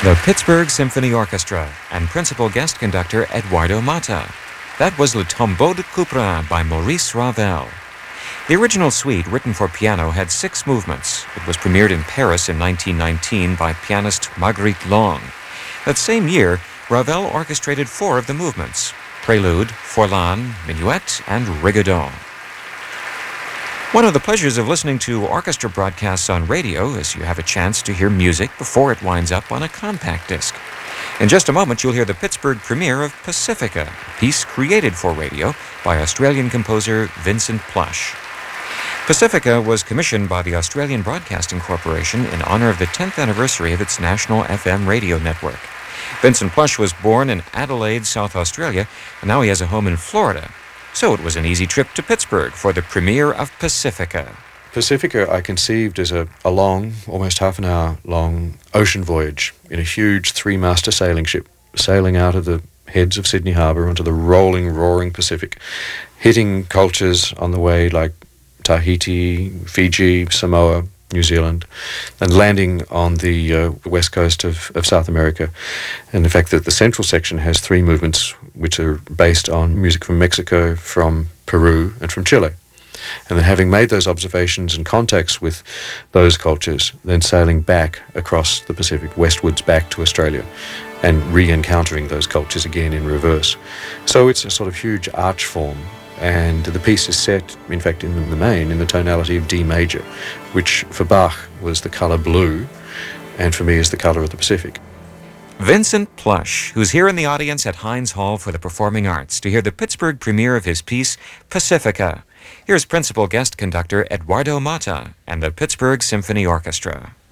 The Pittsburgh Symphony Orchestra and principal guest conductor Eduardo Mata. That was Le Tombeau de Couperin by Maurice Ravel. The original suite, written for piano, had 6 movements. It was premiered in Paris in 1919 by pianist Marguerite Long. That same year, Ravel orchestrated 4 of the movements: Prelude, Forlan, Minuet, and Rigodon. One of the pleasures of listening to orchestra broadcasts on radio is you have a chance to hear music before it winds up on a compact disc. In just a moment, you'll hear the Pittsburgh premiere of Pacifica, a piece created for radio by Australian composer Vincent Plush. Pacifica was commissioned by the Australian Broadcasting Corporation in honor of the 10th anniversary of its national FM radio network. Vincent Plush was born in Adelaide, South Australia, and now he has a home in Florida. So it was an easy trip to Pittsburgh for the premiere of Pacifica. Pacifica I conceived as a long, almost half an hour long ocean voyage in a huge 3-master sailing ship, sailing out of the heads of Sydney Harbour onto the rolling, roaring Pacific, hitting cultures on the way like Tahiti, Fiji, Samoa, New Zealand, and landing on the west coast of South America. And in fact, the central section has 3 movements which are based on music from Mexico, from Peru, and from Chile. And then having made those observations and contacts with those cultures, then sailing back across the Pacific, westwards back to Australia, and re-encountering those cultures again in reverse. So it's a sort of huge arch form. And the piece is set, in fact, in the main, in the tonality of D major, which for Bach was the colour blue, and for me is the colour of the Pacific. Vincent Plush, who's here in the audience at Heinz Hall for the Performing Arts to hear the Pittsburgh premiere of his piece, Pacifica. Here's principal guest conductor Eduardo Mata and the Pittsburgh Symphony Orchestra.